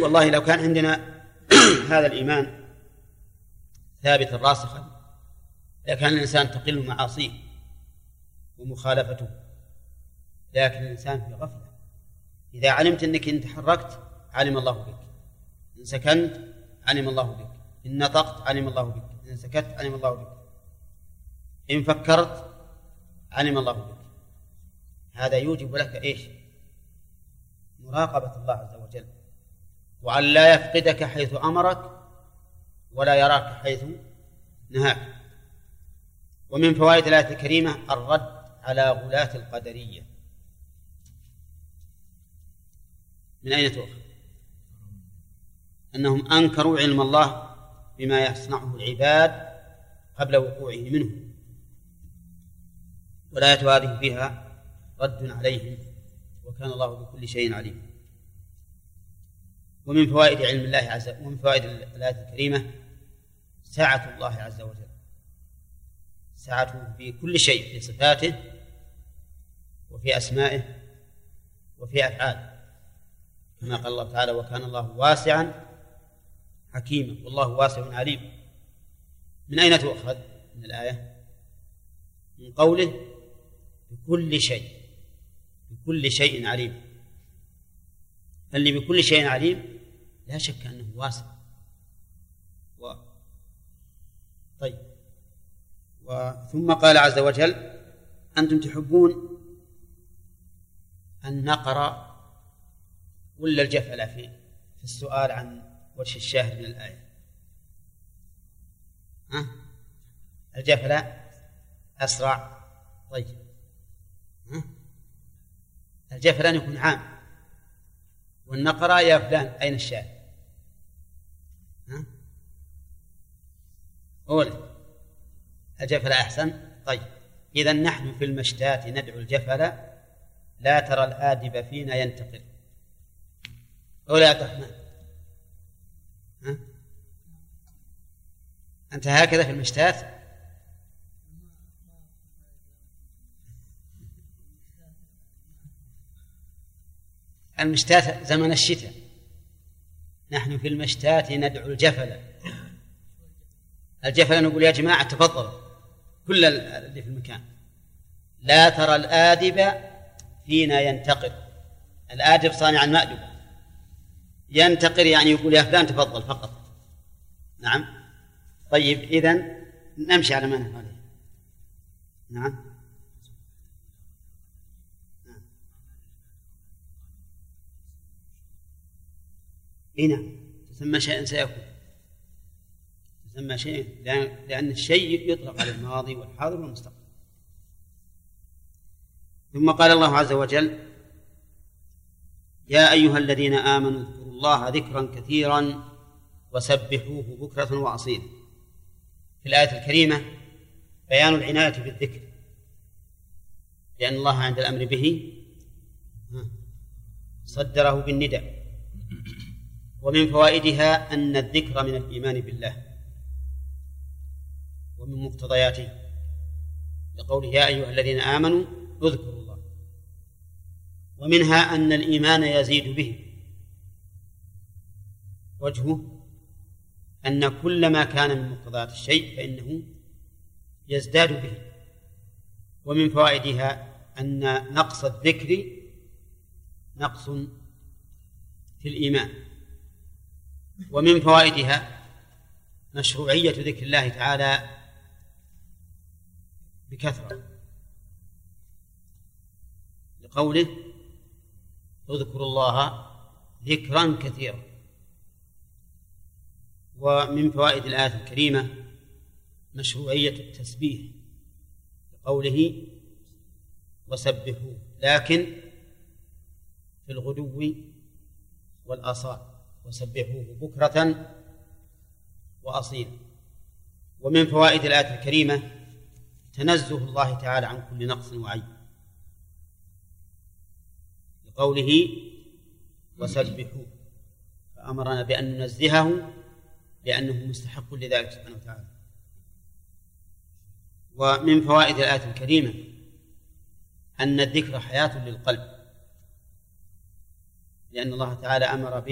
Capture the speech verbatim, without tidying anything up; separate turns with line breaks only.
والله لو كان عندنا هذا الإيمان ثابتا راسخا لكان الإنسان تقل معاصيه ومخالفته، لكن الإنسان في غفلة. إذا علمت أنك إن تحركت علم الله بك، إن سكنت علم الله بك، إن نطقت علم الله بك، إن سكت علم الله بك، إن فكرت علم الله بك. هذا يوجب لك إيش؟ مراقبة الله عز وجل، وأن لا يفقدك حيث أمرك ولا يراك حيث نهاك. ومن فوائد الآية الكريمة الرد على غلاة القدرية. من أين تؤخذ؟ أنهم أنكروا علم الله بما يصنعه العباد قبل وقوعه منه، والآية هذه فيها رد عليهم، وكان الله بكل شيء عليم. ومن فوائد علم الله عز وجل ومن فوائد الآية الكريمة سعة الله عز وجل، سعته في كل شيء، في صفاته وفي أسمائه وفي أفعاله، كما قال الله تعالى: وكان الله واسعا حكيما والله واسع عليم. من أين تؤخذ من الآية؟ من قوله بكل شيء، بكل شيء عليم. اللي بكل شيء عليم لا شك أنه واسع. و... طيب وثم قال عز وجل: أنتم تحبون أن نقرأ ولا الجفل في في السؤال عن وجه الشاهد من الآية؟ ها؟ الجفل أسرع. طيب ها؟ الجفل أن يكون عام، والنقرأ يا فلان أين الشاهد؟ ها؟ أولى الجفل أحسن. طيب إذن نحن في المشتات ندعو الجفل لا ترى الآدب فينا ينتقل. أولى يا عبد الرحمن؟ ها؟ أنت هكذا في المشتات؟ المشتات زمن الشتاء، نحن في المشتات ندعو الجفل. الجفل نقول يا جماعة تفضلوا كل اللي في المكان، لا ترى الآدب فينا ينتقل. الآدب صانع المأدبة، ينتقل يعني يقول يا فلان تفضل فقط. نعم. طيب إذن نمشي على ما نحن عليه. نعم. هنا تسمى شيئا سيكون، تسمى شيء لأن الشيء يطلق على الماضي والحاضر والمستقبل. ثم قال الله عز وجل: يا أيها الذين آمنوا اذكروا الله ذكرا كثيرا وسبحوه بكرة وأصيلا. في الآية الكريمة بيان العناية بالذكر، لأن الله عند الأمر به صدره بالنداء. ومن فوائدها أن الذكر من الإيمان بالله ومن مقتضياته، لقوله يا أيها الذين آمنوا اذكروا الله. ومنها أن الإيمان يزيد به، وجهه أن كل ما كان من مقتضيات الشيء فإنه يزداد به. ومن فوائدها أن نقص الذكر نقص في الإيمان. ومن فوائدها مشروعية ذكر الله تعالى بكثرة، لقوله اذكروا الله ذكرا كثيرا. ومن فوائد الآية الكريمة مشروعية التسبيح، لقوله وسبحوه، لكن في الغدو والآصال، وسبحوه بكرة وأصيلا. ومن فوائد الآية الكريمة تنزه الله تعالى عن كل نقص وعيب، لقوله وسبحوه، فأمرنا بأن ننزهه لأنه مستحق لذلك سبحانه وتعالى. ومن فوائد الآية الكريمة أن الذكر حياة للقلب، لأن الله تعالى أمر به